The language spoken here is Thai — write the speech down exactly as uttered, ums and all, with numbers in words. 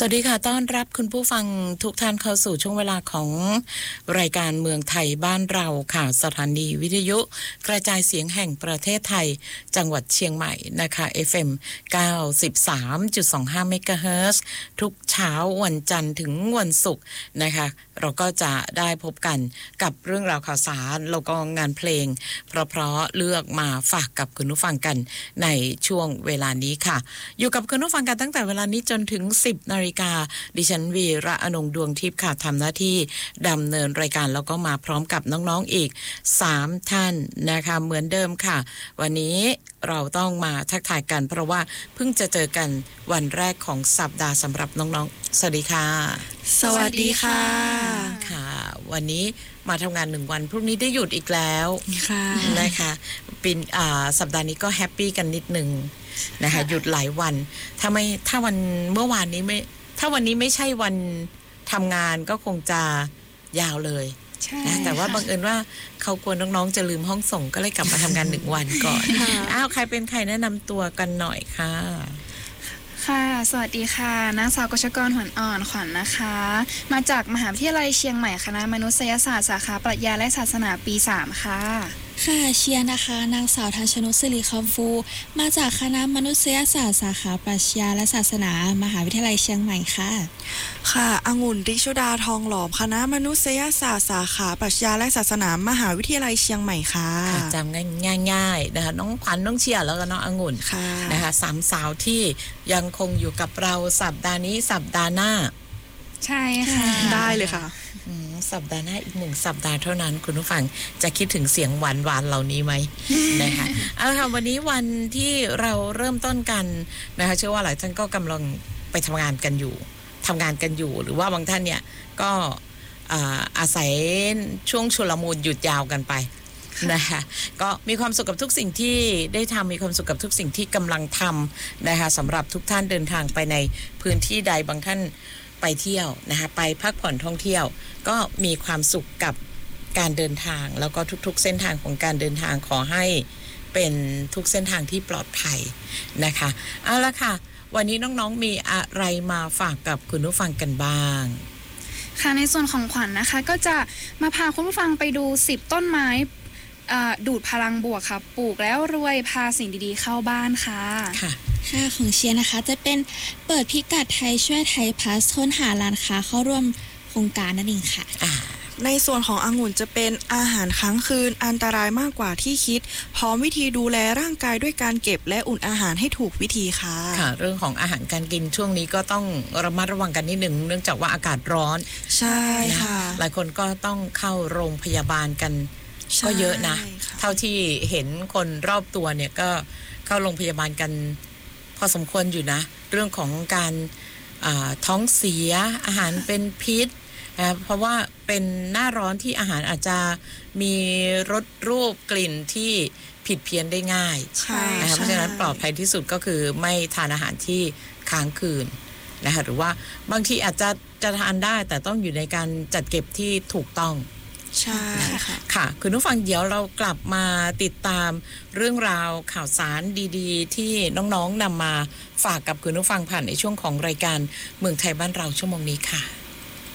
วัสดีค่ะต้อนรับคุณผู้ฟังทุกท่านเข้าสู่ช่วงเวลาของรายการเมืองไทยบ้านเราค่ะสถานีวิทยุกระจายเสียงแห่งประเทศไทยจังหวัดเชียงใหม่นะคะ เอฟ เอ็ม เก้าสิบสามจุดสองห้า เมกะเฮิรตซ์ทุกเช้าวันจันทร์ถึงวันศุกร์นะคะเราก็จะได้พบกันกับเรื่องราวข่าวสารแล้วก็งานเพลงเพราะๆเลือกมาฝากกับคุณผู้ฟังกันในช่วงเวลานี้ค่ะอยู่กับคุณผู้ฟังกันตั้งแต่เวลานี้จนถึงสิบนาฬิกาดิฉันวีระอนงค์ดวงทิพย์ค่ะทำหน้าที่ดำเนินรายการแล้วก็มาพร้อมกับน้องๆอีกสามท่านนะคะเหมือนเดิมค่ะวันนี้เราต้องมาทักทายกันเพราะว่าเพิ่งจะเจอกันวันแรกของสัปดาห์สำหรับน้องๆสวัสดีค่ะสวัสดีค่ะค่ะวันนี้มาทำงานหนึ่งวันพรุ่งนี้ได้หยุดอีกแล้วค่ะนะคะปีอ่าสัปดาห์นี้ก็แฮปปี้กันนิดนึงนะคะหยุดหลายวันถ้าไม่ถ้าวันเมื่อวานนี้ไม่ถ้าวันนี้ไม่ใช่วันทำงานก็คงจะยาวเลยนะแต่ว่าบังเอิญว่าเขากลัวน้องๆจะลืมห้องส่งก็เลยกลับมาทำงานหนึ่งวันก่อนอ้าวใครเป็นใครแนะนำตัวกันหน่อยค่ะค่ะสวัสดีค่ะนางสาวกชกรหวนอ่อนขวัญ นะคะมาจากมหาวิทยาลัยเชียงใหม่คณะมนุษยศาสตร์สาขาปรัชญาและศาสนาปีสามค่ะค่ะเชียร์นะคะนางสาวทันชนกศิริคำฟูมาจากคณะมนุษยศาสตร์สาขาปรัชญาและศาสนามหาวิทยาลัยเชียงใหม่ค่ะค่ะองุ่นริชุดาทองหลอมคณะมนุษยศาสตร์สาขาปรัชญาและศาสนามหาวิทยาลัยเชียงใหม่ค่ะจำง่ายๆนะคะน้องขวัญน้องเชียร์แล้วก็น้ององุ่นนะคะสามสาวที่ยังคงอยู่กับเราสัปดาห์นี้สัปดาห์หน้าใช่ค่ะได้เลยค่ะสัปดาห์หน้าอีกหนึ่งสัปดาห์เท่านั้นคุณผู้ฟังจะคิดถึงเสียงหวานหวานเหล่านี้ไหม นะคะเอาค่ะวันนี้วันที่เราเริ่มต้นกันนะคะเชื่อว่าหลายท่านก็กำลังไปทำงานกันอยู่ทำงานกันอยู่หรือว่าบางท่านเนี่ยก็อาศัยช่วงชุลมุนหยุดยาวกันไปนะคะก็มีความสุขกับทุกสิ่งที่ได้ทำมีความสุขกับทุกสิ่งที่กำลังทำนะคะสำหรับทุกท่านเดินทางไปในพื้นที่ใดบางท่านไปเที่ยวนะคะไปพักผ่อนท่องเที่ยวก็มีความสุขกับการเดินทางแล้วก็ทุกๆเส้นทางของการเดินทางขอให้เป็นทุกเส้นทางที่ปลอดภัยนะคะเอาละค่ะวันนี้น้องๆมีอะไรมาฝากกับคุณผู้ฟังกันบ้างค่ะในส่วนของขวัญ น, นะคะก็จะมาพาคุณผู้ฟังไปดูสิบต้นไม้ดูดพลังบวกค่ะปลูกแล้วรวยพาสิ่งดีๆเข้าบ้านค่ะค่ะค่ะของเชียร์นะคะจะเป็นเปิดพิกัดไทยช่วยไทยพลัสค้นหาร้านค้าเข้าร่วมโครงการนั่นเองค่ะในส่วนขององุ่นจะเป็นอาหารค้างคืนอันตรายมากกว่าที่คิดพร้อมวิธีดูแลร่างกายด้วยการเก็บและอุ่นอาหารให้ถูกวิธีค่ะค่ะเรื่องของอาหารการกินช่วงนี้ก็ต้องระมัดระวังกันนิดหนึ่งเนื่องจากว่าอากาศร้อนใช่ค่ะหลายคนก็ต้องเข้าโรงพยาบาลกันก็เยอะนะเท่าที่เห็นคนรอบตัวเนี่ยก็เข้าโรงพยาบาลกันพอสมควรอยู่นะเรื่องของการท้องเสียอาหารเป็นพิษนะเพราะว่าเป็นหน้าร้อนที่อาหารอาจจะมีรสรูปกลิ่นที่ผิดเพี้ยนได้ง่ายนะคะเพราะฉะนั้นปลอดภัยที่สุดก็คือไม่ทานอาหารที่ค้างคืนนะคะหรือว่าบางทีอาจจะจะทานได้แต่ต้องอยู่ในการจัดเก็บที่ถูกต้องใช่ค่ะค่ะคุณผู้ฟังเดี๋ยวเรากลับมาติดตามเรื่องราวข่าวสารดีๆที่น้องๆนำมาฝากกับคุณผู้ฟังผ่านในช่วงของรายการเมืองไทยบ้านเราชั่วโมงนี้ค่ะ